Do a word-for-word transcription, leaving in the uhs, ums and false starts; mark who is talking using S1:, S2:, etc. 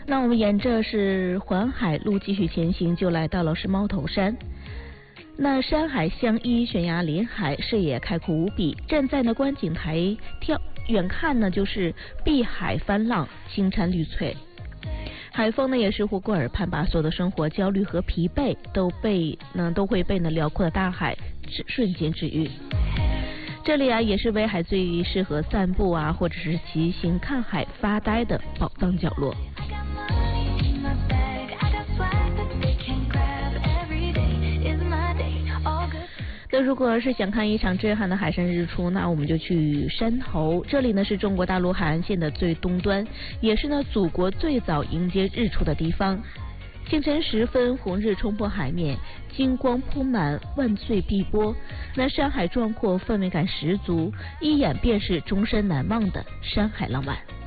S1: 那我们沿着是环海路继续前行，就来到了是猫头山。那山海相依，悬崖临海，视野开阔无比。站在呢观景台眺远看呢，就是碧海翻浪，青山绿翠。海风呢也是呼过耳畔，把所有的生活焦虑和疲惫都被呢都会被呢辽阔的大海瞬间治愈。这里啊也是威海最适合散步啊，或者是骑行看海发呆的宝藏角落。那如果是想看一场震撼的海参日出，那我们就去山头。这里呢是中国大陆海岸线的最东端，也是呢祖国最早迎接日出的地方。清晨时分，红日冲破海面，金光铺满，万翠碧波。那山海壮阔，氛围感十足，一眼便是终身难忘的山海浪漫。